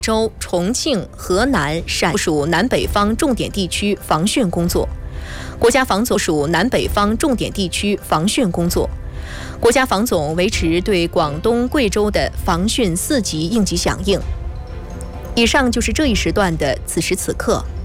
州、重庆、河南、陕属南北方重点地区防汛工作。国家防总属南北方重点地区防汛工作。国家防总维持对广东、贵州的防汛4级应急响应。以上就是这一时段的此时此刻。